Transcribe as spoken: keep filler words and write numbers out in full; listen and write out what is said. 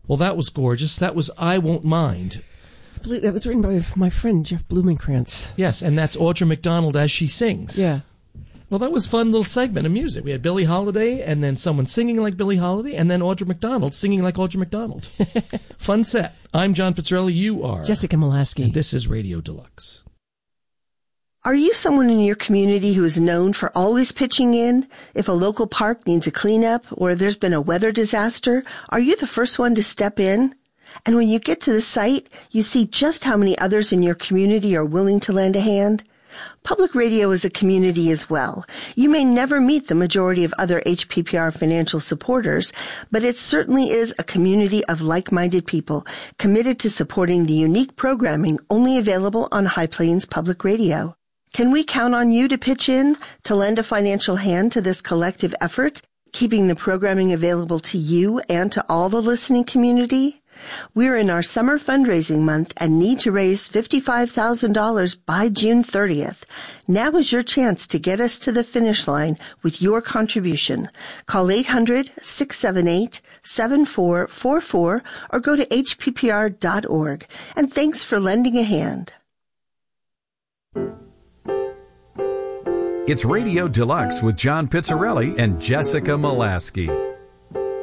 Well, that was gorgeous. That was I Won't Mind. That was written by my friend, Jeff Blumenkrantz. Yes, and that's Audra McDonald as she sings. Yeah. Well, that was a fun little segment of music. We had Billie Holiday, and then someone singing like Billie Holiday, and then Audra McDonald singing like Audra McDonald. Fun set. I'm John Pizzarelli. You are Jessica Molaski. And this is Radio Deluxe. Are you someone in your community who is known for always pitching in? If a local park needs a cleanup or there's been a weather disaster, are you the first one to step in? And when you get to the site, you see just how many others in your community are willing to lend a hand? Public radio is a community as well. You may never meet the majority of other H P P R financial supporters, but it certainly is a community of like-minded people committed to supporting the unique programming only available on High Plains Public Radio. Can we count on you to pitch in, to lend a financial hand to this collective effort, keeping the programming available to you and to all the listening community? We're in our summer fundraising month and need to raise fifty-five thousand dollars by June thirtieth. Now is your chance to get us to the finish line with your contribution. Call eight hundred, six seven eight, seven four four four or go to H P P R dot org. And thanks for lending a hand. It's Radio Deluxe with John Pizzarelli and Jessica Molaski.